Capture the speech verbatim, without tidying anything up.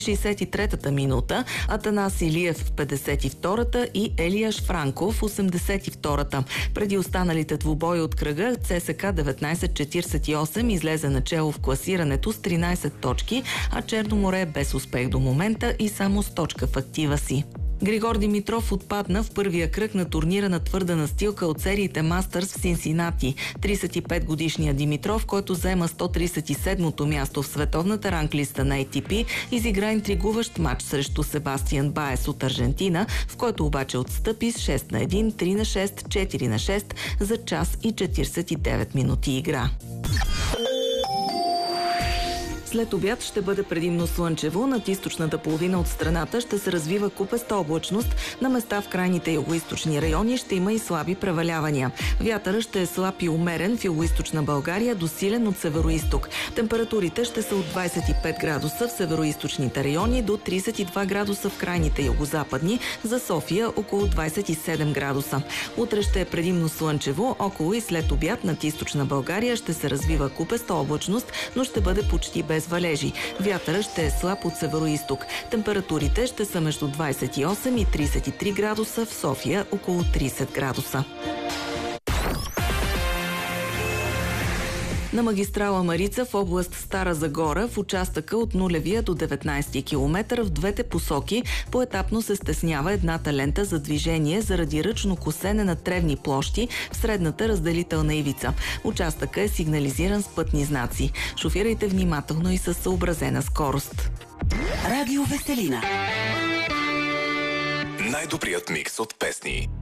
шейсет и третата минута, Атанас Илиев в петдесет и втората и Елияш Франков в осемдесет и втората. Преди останалите двубои от кръга, ЦСКА деветнайсет четирийсет и осем излезе начело в класирането с тринайсет точки, а Черно море е без успех до момента и само с точка в актива си. Григор Димитров отпадна в първия кръг на турнира на твърда настилка от сериите Мастърс в Синсинати. трийсет и пет годишният Димитров, който заема сто трийсет и седмото място в световната ранглиста на Ей Ти Пи, изигра интригуващ матч срещу Себастиан Баес от Аржентина, в който обаче отстъпи с шест на едно, три на шест, четири на шест за час и четирийсет и девет минути игра. След обяд ще бъде предимно слънчево. Над източната половина от страната ще се развива купеста облачност. На места в крайните югоизточни райони ще има и слаби превалявания. Вятъра ще е слаб и умерен в югоизточна България до силен от североизток. Температурите ще са от двайсет и пет градуса в североизточните райони до трийсет и два градуса в крайните югозападни. За София около двайсет и седем градуса. Утре ще е предимно слънчево. Около и след обяд над източна България ще се развива купеста облачност, но ще бъде почти без валежи. Вятъра ще е слаб от североизток. Температурите ще са между двайсет и осем и трийсет и три градуса, в София около трийсет градуса. На магистрала Марица в област Стара Загора в участъка от нулевия до деветнайсети километър в двете посоки поетапно се стеснява едната лента за движение заради ръчно косене на тревни площи в средната разделителна ивица. Участъка е сигнализиран с пътни знаци. Шофирайте внимателно и със съобразена скорост. Радио Веселина. Най-добрият микс от песни.